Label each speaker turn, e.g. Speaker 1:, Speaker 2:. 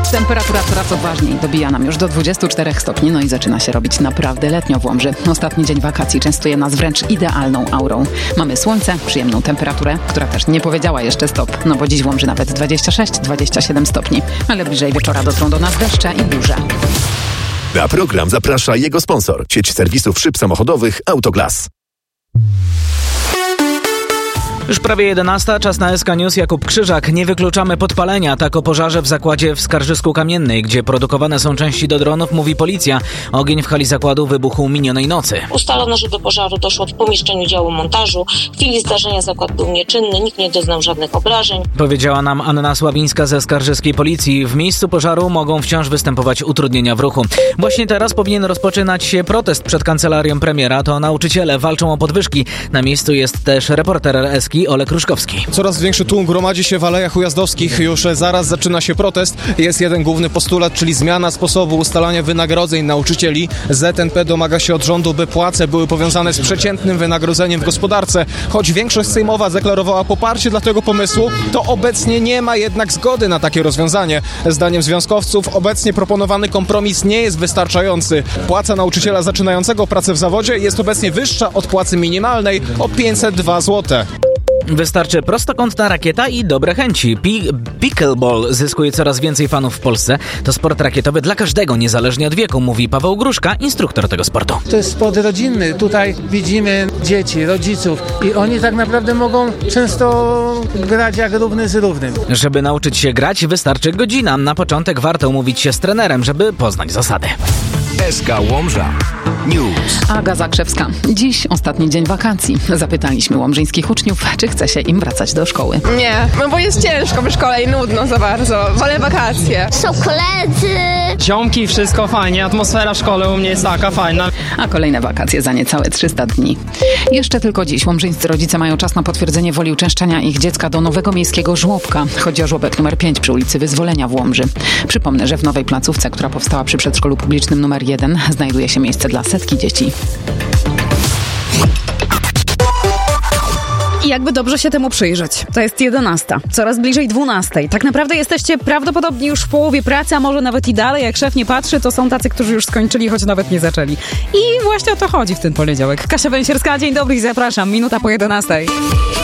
Speaker 1: Temperatura coraz odważniej dobija nam już do 24 stopni, no i zaczyna się robić naprawdę letnio w Łomży. Ostatni dzień wakacji częstuje nas wręcz idealną aurą. Mamy słońce, przyjemną temperaturę, która też nie powiedziała jeszcze stop, no bo dziś w Łomży nawet 26-27 stopni, ale bliżej wieczora dotrą do nas deszcze i burze.
Speaker 2: Na program zaprasza jego sponsor, sieć serwisów szyb samochodowych Autoglas.
Speaker 3: Już prawie 11, czas na SK News. Jakub Krzyżak. Nie wykluczamy podpalenia. Tak o pożarze w zakładzie w Skarżysku-Kamiennej, gdzie produkowane są części do dronów, mówi policja. Ogień w hali zakładu wybuchł minionej nocy.
Speaker 4: Ustalono, że do pożaru doszło w pomieszczeniu działu montażu. W chwili zdarzenia zakład był nieczynny, nikt nie doznał żadnych obrażeń.
Speaker 3: Powiedziała nam Anna Sławińska ze skarżyskiej policji. W miejscu pożaru mogą wciąż występować utrudnienia w ruchu. Właśnie teraz powinien rozpoczynać się protest przed kancelarią premiera. To nauczyciele walczą o podwyżki. Na miejscu jest też reporter SK Olek Ruszkowski.
Speaker 5: Coraz większy tłum gromadzi się w Alejach Ujazdowskich. Już zaraz zaczyna się protest. Jest jeden główny postulat, czyli zmiana sposobu ustalania wynagrodzeń nauczycieli. ZNP domaga się od rządu, by płace były powiązane z przeciętnym wynagrodzeniem w gospodarce. Choć większość sejmowa deklarowała poparcie dla tego pomysłu, to obecnie nie ma jednak zgody na takie rozwiązanie. Zdaniem związkowców obecnie proponowany kompromis nie jest wystarczający. Płaca nauczyciela zaczynającego pracę w zawodzie jest obecnie wyższa od płacy minimalnej o 502 zł.
Speaker 3: Wystarczy prostokątna rakieta i dobre chęci. Pickleball zyskuje coraz więcej fanów w Polsce. To sport rakietowy dla każdego, niezależnie od wieku, mówi Paweł Gruszka, instruktor tego sportu.
Speaker 6: To jest sport rodzinny. Tutaj widzimy dzieci, rodziców i oni tak naprawdę mogą często grać jak równy z równym.
Speaker 3: Żeby nauczyć się grać, wystarczy godzina. Na początek warto umówić się z trenerem, żeby poznać zasady.
Speaker 2: SK Łomża News.
Speaker 1: Aga Zakrzewska. Dziś ostatni dzień wakacji. Zapytaliśmy łomżyńskich uczniów, czy chce się im wracać do szkoły.
Speaker 7: Nie, no bo jest ciężko w szkole i nudno za bardzo. Wolę wakacje.
Speaker 8: Są koledzy.
Speaker 9: Ziomki, wszystko fajnie. Atmosfera w szkole u mnie jest taka fajna.
Speaker 1: A kolejne wakacje za niecałe 300 dni. Jeszcze tylko dziś łomżyńscy rodzice mają czas na potwierdzenie woli uczęszczania ich dziecka do nowego miejskiego żłobka. Chodzi o żłobek numer 5 przy ulicy Wyzwolenia w Łomży. Przypomnę, że w nowej placówce, która powstała przy przedszkolu publicznym numer 1, znajduje się miejsce dla setki dzieci.
Speaker 10: I jakby dobrze się temu przyjrzeć. To jest 11, coraz bliżej 12. Tak naprawdę jesteście prawdopodobnie już w połowie pracy, a może nawet i dalej. Jak szef nie patrzy, to są tacy, którzy już skończyli, choć nawet nie zaczęli. I właśnie o to chodzi w ten poniedziałek. Kasia Węsierska, dzień dobry i zapraszam. Minuta po 11.